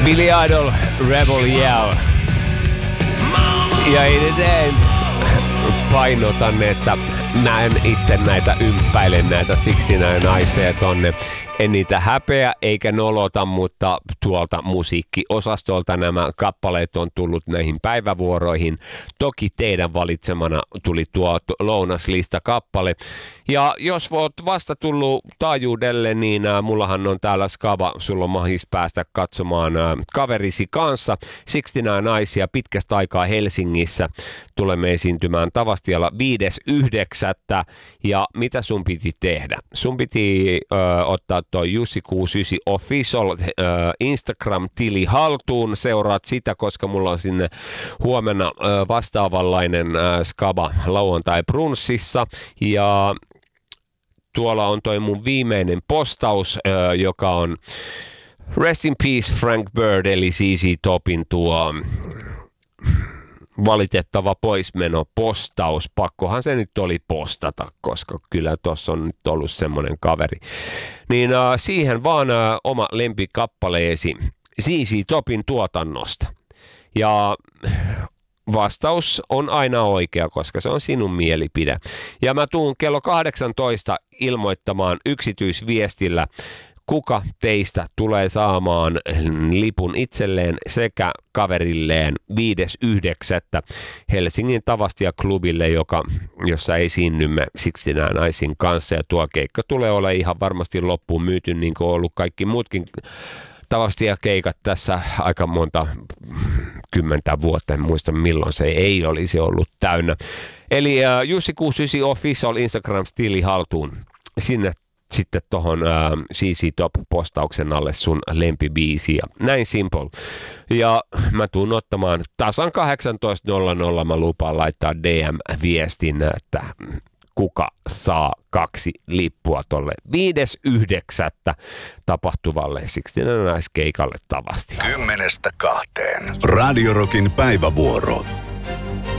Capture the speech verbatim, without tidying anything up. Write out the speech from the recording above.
Billy Idol, Rebel Yell. Ja edelleen painotan, että näen itse näitä, ympäilen näitä kuusikymmentäyhdeksän naiseja tonne. En niitä häpeä eikä nolota, mutta tuolta musiikkiosastolta nämä kappaleet on tullut näihin päivävuoroihin. Toki teidän valitsemana tuli tuo lounaslista kappale. Ja jos oot vasta tullut taajuudelle, niin äh, mullahan on täällä Skaba, sulla on mahis päästä katsomaan äh, kaverisi kanssa. kuusikymmentäyhdeksän naisia pitkästä aikaa Helsingissä. Tulemme esiintymään Tavastialla viides yhdeksättä Ja mitä sun piti tehdä? Sun piti äh, ottaa toi Jussi kuusikymmentäyhdeksän Official äh, Instagram-tili haltuun. Seuraat sitä, koska mulla on sinne huomenna äh, vastaavanlainen äh, Skaba lauantai brunssissa. Ja tuolla on toi mun viimeinen postaus, äh, joka on Rest in Peace Frank Bird, eli Z Z Topin tuo valitettava poismeno postaus. Pakkohan se nyt oli postata, koska kyllä tuossa on nyt ollut semmoinen kaveri. Niin äh, siihen vaan äh, oma lempikappaleesi Z Z Topin tuotannosta. Ja vastaus on aina oikea, koska se on sinun mielipide. Ja mä tuun kello kahdeksantoista ilmoittamaan yksityisviestillä, kuka teistä tulee saamaan lipun itselleen sekä kaverilleen viides yhdeksättä Helsingin Tavastia-klubille, joka, jossa esiinnymme kuusikymmentäyhdeksän naisin kanssa. Ja tuo keikka tulee olla ihan varmasti loppuun myyty, niin kuin on ollut kaikki muutkin Tavastia-keikat tässä aika monta kymmentä vuotta. En muista milloin se ei olisi ollut täynnä. Eli uh, Jussi kuusikymmentäyhdeksän Official Instagram-stili haltuun. Sinne sitten tohon uh, C C Top-postauksen alle sun lempibiisi ja näin simple. Ja mä tuun ottamaan tasan kahdeksantoista nolla nolla, mä lupaan laittaa D M-viestin, että kuka saa kaksi lippua tolle viides yhdeksättä tapahtuvalle kuusikymmentäyhdeksän naiskeikalle Tavasti. Kymmenestä kahteen. Radio Rockin päivävuoro.